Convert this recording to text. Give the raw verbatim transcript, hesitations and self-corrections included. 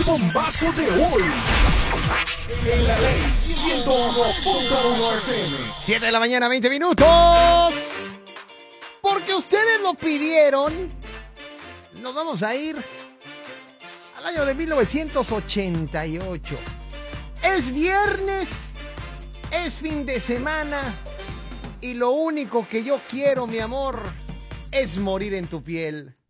bombazo de hoy. En la ley ciento uno punto uno F M. siete de la mañana, veinte minutos. Porque ustedes lo pidieron, nos vamos a ir al año de mil novecientos ochenta y ocho. Es viernes, es fin de semana y lo único que yo quiero, mi amor, es morir en tu piel.